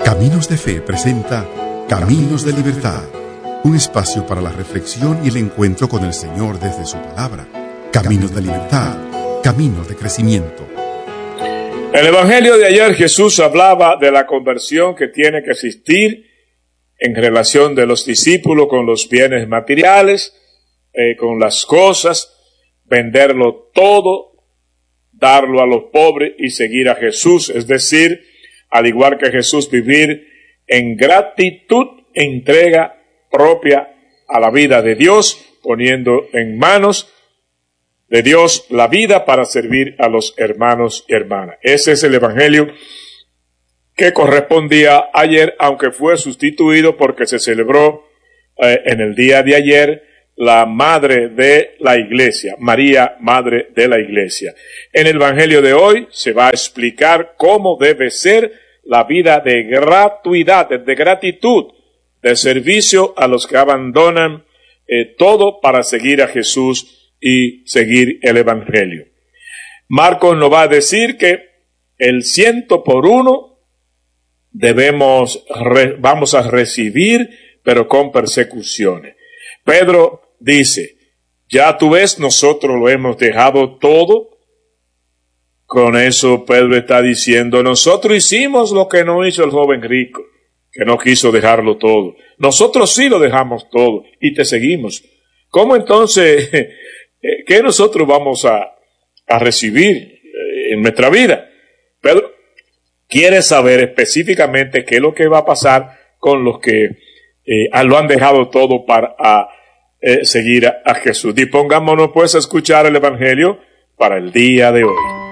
Caminos de Fe presenta Caminos de Libertad, un espacio para la reflexión y el encuentro con el Señor desde su palabra. Caminos de Libertad, caminos de crecimiento. En el Evangelio de ayer Jesús hablaba de la conversión que tiene que existir en relación de los discípulos con los bienes materiales, con las cosas, venderlo todo, darlo a los pobres y seguir a Jesús, es decir, al igual que Jesús, vivir en gratitud e entrega propia a la vida de Dios, poniendo en manos de Dios la vida para servir a los hermanos y hermanas. Ese es el Evangelio que correspondía ayer, aunque fue sustituido porque se celebró en el día de ayer la Madre de la Iglesia, María, Madre de la Iglesia. En el Evangelio de hoy se va a explicar cómo debe ser la vida de gratuidad, de gratitud, de servicio a los que abandonan todo para seguir a Jesús y seguir el Evangelio. Marcos nos va a decir que el 100 por 1 vamos a recibir, pero con persecuciones. Pedro dice, ya tú ves, nosotros lo hemos dejado todo. Con eso Pedro está diciendo, nosotros hicimos lo que no hizo el joven rico, que no quiso dejarlo todo. Nosotros sí lo dejamos todo y te seguimos. ¿Cómo entonces, qué nosotros vamos a recibir en nuestra vida? Pedro quiere saber específicamente qué es lo que va a pasar con los que lo han dejado todo para seguir a Jesús. Dispongámonos pues a escuchar el Evangelio para el día de hoy.